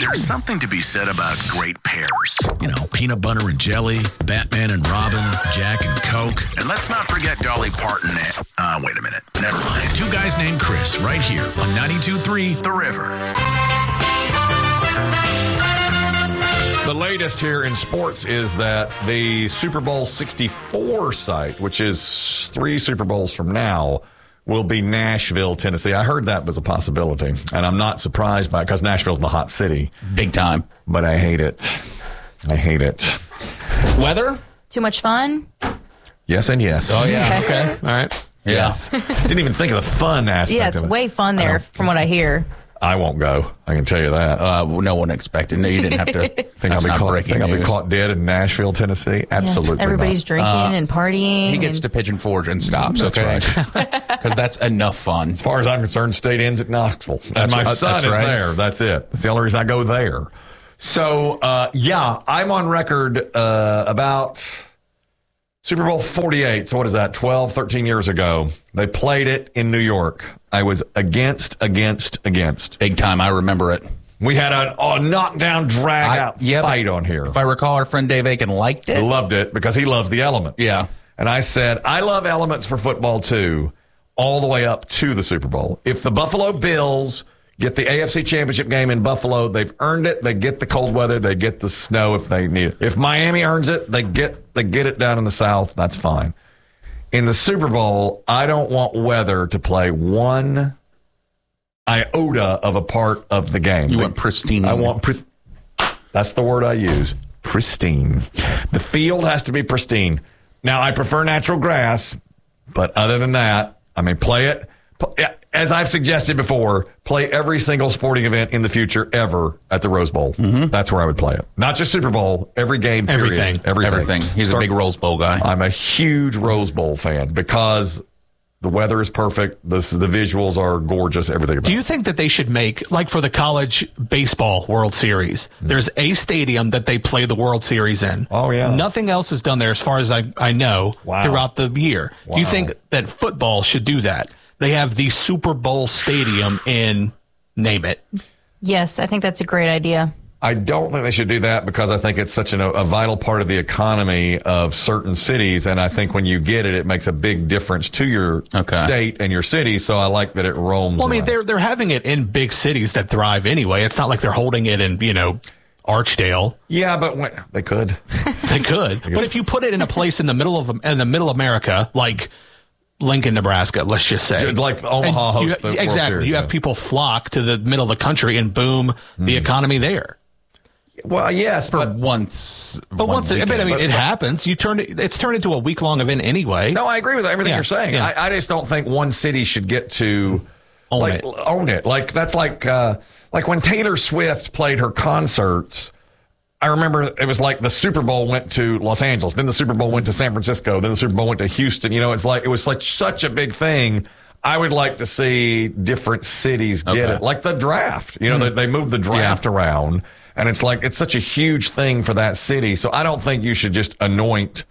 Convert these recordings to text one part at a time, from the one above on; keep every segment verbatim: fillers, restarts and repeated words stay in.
There's something to be said about great pairs. You know, peanut butter and jelly, Batman and Robin, Jack and Coke. And let's not forget Dolly Parton and... Uh, wait a minute. Never mind. Two guys named Chris right here on ninety-two point three The River. The latest here in sports is that the Super Bowl sixty-four site, which is three Super Bowls from now, will be Nashville, Tennessee. I heard that was a possibility, and I'm not surprised by it because Nashville's the hot city. Big time. But I hate it. I hate it. Weather? Too much fun? Yes and yes. Oh, yeah. Okay. All right. Yes. Didn't even think of the fun aspect Yeah, it's of it. way fun there from what I hear. I won't go. I can tell you that. Uh, no one expected. No, you didn't have to. Think I'll be caught, think I'll be caught dead in Nashville, Tennessee? Absolutely Yeah, everybody's not. drinking Uh, and partying. He gets and- to Pigeon Forge and stops. That's That's right. Because that's enough fun. As far as I'm concerned, state ends at Knoxville. And That's my right. son That's is right. there. That's it. That's the only reason I go there. So, uh, yeah, I'm on record uh, about Super Bowl forty-eight. So what is that? twelve, thirteen years ago. They played it in New York. I was against, against, against. Big time. I remember it. We had a, a knockdown, drag out I- yeah, fight on here. If I recall, our friend Dave Aiken liked it. Loved it because he loves the elements. Yeah. And I said, I love elements for football too, all the way up to the Super Bowl. If the Buffalo Bills get the A F C Championship game in Buffalo, they've earned it. They get the cold weather. They get the snow if they need it. If Miami earns it, they get they get it down in the South. That's fine. In the Super Bowl, I don't want weather to play one iota of a part of the game. You The- want pristine. I want pris- that's the word I use. Pristine. The field has to be pristine. Now, I prefer natural grass, but other than that, I mean, play it. As I've suggested before, play every single sporting event in the future ever at the Rose Bowl. Mm-hmm. That's where I would play it. Not just Super Bowl, every game, period. Everything. Everything. Everything. He's Start- a big Rose Bowl guy. I'm a huge Rose Bowl fan because the weather is perfect. This, the visuals are gorgeous. Everything about Do it. you think that they should make, like for the college baseball World Series, there's a stadium that they play the World Series in? Oh, yeah. Nothing else is done there as far as I, I know Wow. throughout the year. Do you Wow. think that football should do that? They have the Super Bowl stadium in, name it. Yes, I think that's a great idea. I don't think they should do that because I think it's such an, a vital part of the economy of certain cities. And I think when you get it, it makes a big difference to your Okay. state and your city. So I like that it roams Well, I mean, around. they're they're having it in big cities that thrive anyway. It's not like they're holding it in, you know, Archdale. Yeah, but when, they could. They could, but if you put it in a place in the middle of in the middle America, like Lincoln, Nebraska, let's just say, Like Omaha And you- hosts the World exactly. Series, You have yeah. people flock to the middle of the country, and boom, the economy there. Well, yes, For but once. But one once, it, but I mean, But- it happens. You turn it; it's turned into a week long event anyway. no, I agree with everything Yeah, you're saying. yeah. I, I just don't think one city should get to Own like it. own it. Like that's like uh, like when Taylor Swift played her concerts. I remember it was like the Super Bowl went to Los Angeles, then the Super Bowl went to San Francisco, then the Super Bowl went to Houston. You know, it's like it was like such a big thing. I would like to see different cities get Okay. it, like the draft. You know, they, they moved the draft around, and it's like it's such a huge thing for that city. So I don't think you should just anoint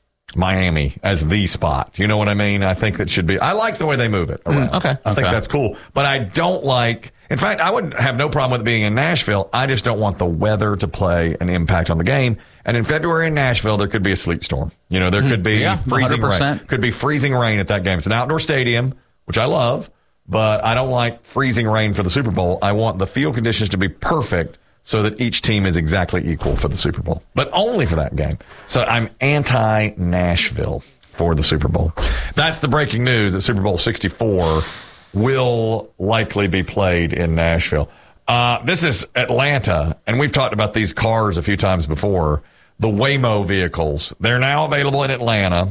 Miami as the spot. You know what I mean? I think that should be. I like the way they move it around. okay. I think Okay. that's cool, but I don't like. In fact, I wouldn't have no problem with it being in Nashville. I just don't want the weather to play an impact on the game. And in February in Nashville, there could be a sleet storm. You know, there could be Yeah, freezing one hundred rain. percent. Could be freezing rain at that game. It's an outdoor stadium, which I love, but I don't like freezing rain for the Super Bowl. I want the field conditions to be perfect so that each team is exactly equal for the Super Bowl, but only for that game. So I'm anti-Nashville for the Super Bowl. That's the breaking news that Super Bowl sixty-four will likely be played in Nashville. Uh, this is Atlanta, and we've talked about these cars a few times before. The Waymo vehicles. They're now available in Atlanta,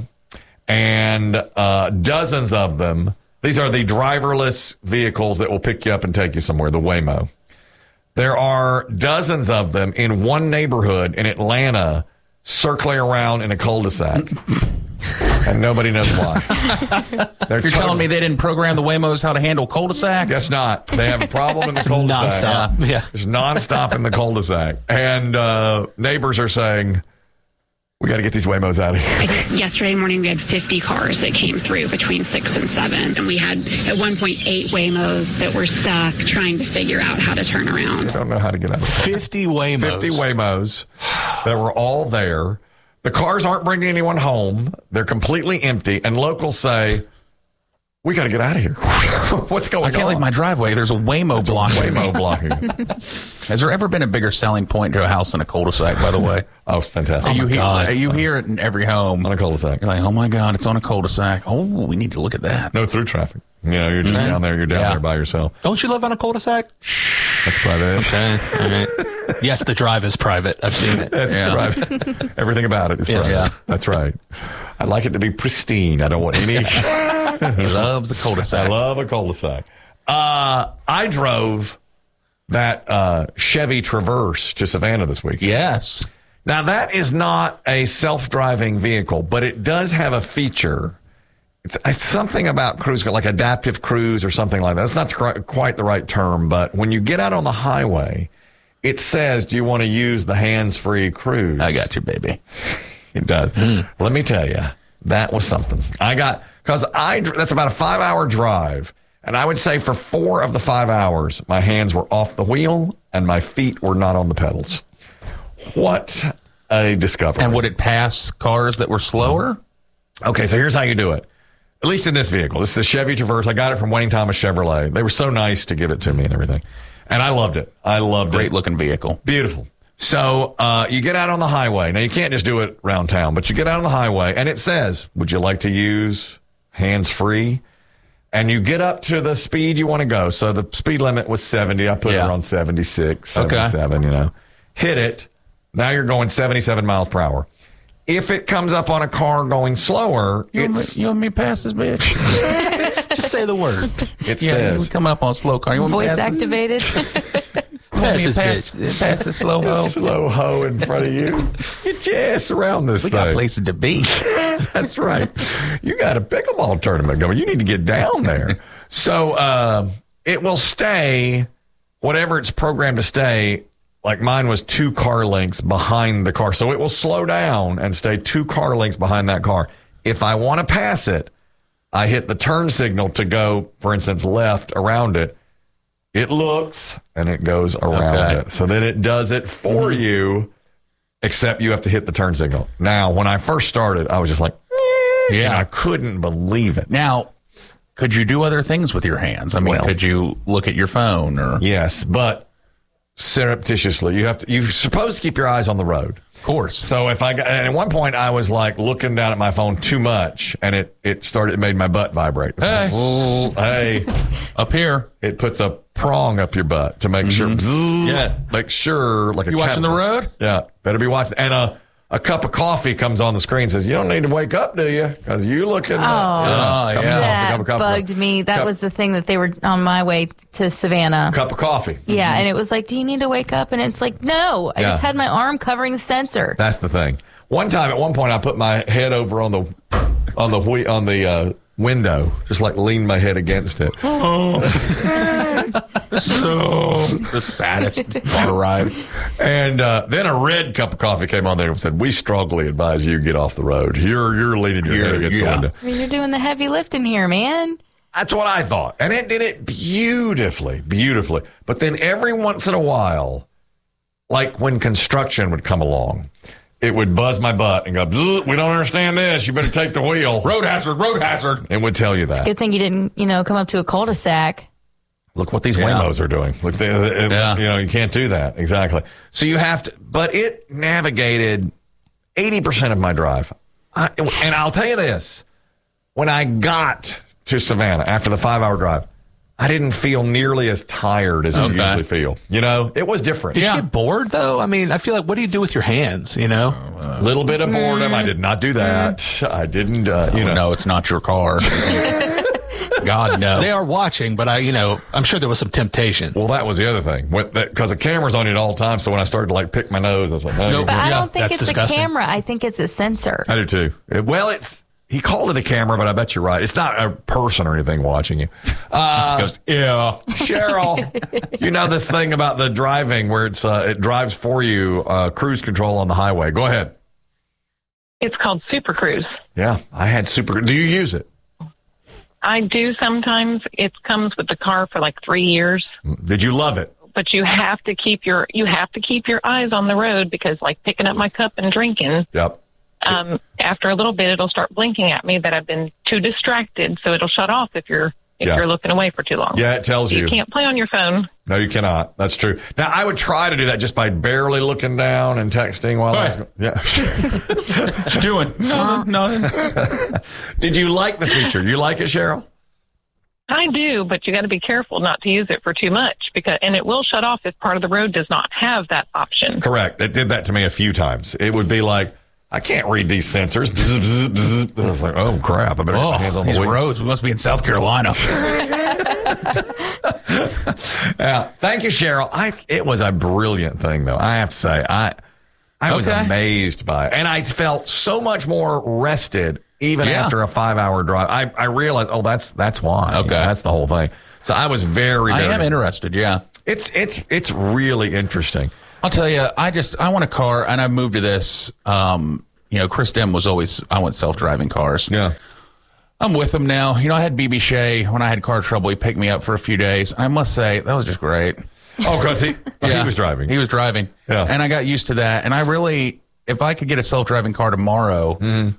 and uh, dozens of them. These are the driverless vehicles that will pick you up and take you somewhere, the Waymo. There are dozens of them in one neighborhood in Atlanta circling around in a cul-de-sac. And nobody knows why. They're You're telling me they didn't program the Waymos how to handle cul-de-sacs? Guess not. They have a problem in the cul-de-sac. Nonstop. Yeah. It's nonstop in the cul-de-sac. And uh, neighbors are saying, We got to get these Waymos out of here. I think yesterday morning we had fifty cars that came through between six and seven. And we had at one point eight Waymos that were stuck trying to figure out how to turn around. I don't know how to get out of here. fifty Waymos. fifty Waymos that were all there. The cars aren't bringing anyone home. They're completely empty. And locals say, we got to get out of here. What's going on? I can't leave my driveway. There's a Waymo block. Waymo blocking. Has there ever been a bigger selling point to a house than a cul-de-sac, by the way? Oh, it's fantastic. you, hear, God. you hear it in every home. On a cul-de-sac. You're like, oh, my God, it's on a cul-de-sac. Oh, we need to look at that. No through traffic. You know, you're just Mhm. down there. You're down Yeah. there by yourself. Don't you live on a cul-de-sac? That's private. Okay. All right. Yes, the drive is private. I've seen it. That's Yeah. private. Everything about it is Yes. private. Yeah. That's right. I like it to be pristine. I don't want any. He loves the cul-de-sac. I love a cul-de-sac. Uh, I drove that uh, Chevy Traverse to Savannah this week. Yes. Now, that is not a self-driving vehicle, but it does have a feature. It's, it's something about cruise, like adaptive cruise or something like that. That's not cr- quite the right term, but when you get out on the highway, it says, do you want to use the hands-free cruise? I got you, baby. It does. Let me tell you, that was something. I got, because I, dr- that's about a five-hour drive. And I would say for four of the five hours, my hands were off the wheel and my feet were not on the pedals. What a discovery. And would it pass cars that were slower? Okay, so here's how you do it. At least in this vehicle. This is the Chevy Traverse. I got it from Wayne Thomas Chevrolet. They were so nice to give it to me and everything. And I loved it. I loved it. Great looking vehicle. Beautiful. So uh, you get out on the highway. Now, you can't just do it around town, but you get out on the highway, and it says, would you like to use hands-free? And you get up to the speed you want to go. So the speed limit was seventy. I put Yeah. it on seventy-six, Okay. seventy-seven, you know. Hit it. Now you're going seventy-seven miles per hour. If it comes up on a car going slower, You want, it's, me, you want me to pass this bitch? Just say the word. it Yeah, says, we coming up on a slow car. You want me to Voice pass this? activated. You want me to Pass pass, this pass this slow ho? slow hoe in front of you. Get your ass around this We thing. got places to be. That's right. You got a pickleball tournament going. You need to get down there. So uh, it will stay, whatever it's programmed to stay, like mine was two car lengths behind the car. So it will slow down and stay two car lengths behind that car. If I want to pass it, I hit the turn signal to go, for instance, left around it. It looks and it goes around Okay. it. So then it does it for you, except you have to hit the turn signal. Now, when I first started, I was just like, eh, Yeah. and I couldn't believe it. Now, could you do other things with your hands? I mean, Well- could you look at your phone or? Yes, but surreptitiously, you have to, you're supposed to keep your eyes on the road. Of course. So if I got, and at one point I was like looking down at my phone too much and it, it started, it made my butt vibrate. Hey. Oh, hey, Up here. it puts a prong up your butt to make sure, Yeah. make sure like a You watching the cat- road? Yeah, better be watching. And a, a cup of coffee comes on the screen and says, you don't need to wake up, do you? Because you looking. Oh, cup of yeah. coffee, That cup of coffee. bugged me. That Cup- was the thing that they were on my way to Savannah. Cup of coffee. Yeah, and it was like, do you need to wake up? And it's like, no, I Yeah. just had my arm covering the sensor. That's the thing. One time, at one point, I put my head over on the on the whe- on the uh, window, just like leaned my head against it. So the saddest car ride. And uh, then a red cup of coffee came on there and said, "We strongly advise you get off the road. You're you're leaning your head You're- against yeah. the window." I mean, you're doing the heavy lifting here, man. That's what I thought, and it did it beautifully, beautifully. But then every once in a while, like when construction would come along, it would buzz my butt and go, "Bzz, "We don't understand this. You better take the wheel." Road hazard, road hazard. And would tell you that. Good thing you didn't, you know, come up to a cul-de-sac. Look what these Yeah. Waymos are doing. Look, they, they- Yeah. you know, you can't do that. Exactly. So you have to, but it navigated eighty percent of my drive. I, and I'll tell you this, when I got to Savannah after the five hour drive, I didn't feel nearly as tired as I Okay. usually feel. You know, it was different. Did Yeah. you get bored though? I mean, I feel like, what do you do with your hands? You know, A little bit of boredom. I did not do that. I didn't, uh, you know. No, it's not your car. God, no. they are watching, but I, you know, I'm sure there was some temptation. Well, that was the other thing. Because the camera's on you at all times. So when I started to like pick my nose, I was like, no. Nope. But I Yeah, don't think that's it's disgusting. a camera. I think it's a sensor. I do too. It- well, it's he called it a camera, but I bet you're right. It's not a person or anything watching you. Uh, Just goes, yeah. Cheryl, you know this thing about the driving where it's uh, it drives for you, uh, cruise control on the highway. Go ahead. It's called Super Cruise. Yeah, I had Super. Do you use it? I do sometimes. It comes with the car for like three years. Did you love it? But you have to keep your you have to keep your eyes on the road because, like picking up my cup and drinking. Yep. Um, after a little bit, it'll start blinking at me that I've been too distracted, so it'll shut off if you're if Yeah. you're looking away for too long. Yeah, it tells you. You can't play on your phone. No, you cannot. That's true. Now, I would try to do that just by barely looking down and texting while I was. Right. Yeah. What you doing? Nothing. Nothing. Did you like the feature? You like it, Cheryl? I do, but you got to be careful not to use it for too much because, and it will shut off if part of the road does not have that option. Correct. It did that to me a few times. It would be like, I can't read these sensors. Bzz, bzz, bzz. I was like, oh, crap. I better Oh, get my hands on the these wheel. roads. We must be in South Carolina. Yeah. Thank you, Cheryl. I it was a brilliant thing, though. I have to say, I I was Okay. amazed by it, and I felt so much more rested even Yeah. after a five-hour drive. I, I realized, oh, that's that's why. Okay. that's the whole thing. So I was very, I very. am interested. Yeah. It's it's it's really interesting. I'll tell you, I just, I want a car, and I moved to this. Um, you know, Chris Dem was always, I want self-driving cars. Yeah. I'm with him now. You know, I had B B Shea when I had car trouble. He picked me up for a few days. And I must say, that was just great. Oh, because he oh, Yeah. he was driving. He was driving. Yeah. And I got used to that. And I really, if I could get a self-driving car tomorrow,